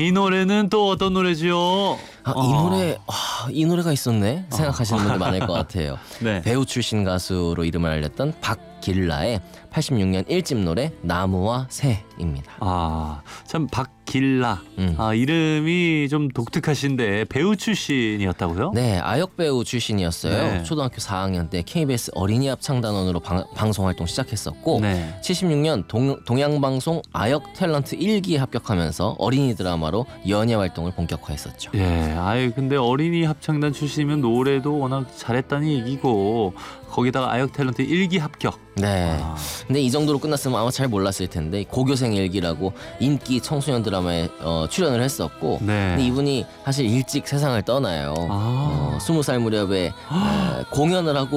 이 노래는 또 어떤 노래죠? 이 노래가 있었네 생각하시는 분들 많을 것 같아요. 네. 배우 출신 가수로 이름을 알렸던 박길라의 86년 1집 노래 나무와 새입니다. 참 박길라. 이름이 좀 독특하신데 배우 출신이었다고요? 네, 아역 배우 출신이었어요. 네. 초등학교 4학년 때 KBS 어린이 합창단원으로 방송 활동 시작했었고 네. 76년 동양방송 아역 탤런트 1기에 합격하면서 어린이 드라마로 연예 활동을 본격화했었죠. 예, 근데 어린이 합창단 출신이면 노래도 워낙 잘했다는 얘기고 거기다가 아역 탤런트 1기 합격. 네. 근데 이 정도로 끝났으면 아마 잘 몰랐을 텐데 고교생 일기라고 인기 청소년 드라마에 출연을 했었고 네. 근데 이분이 사실 일찍 세상을 떠나요. 20살 무렵에 공연을 하고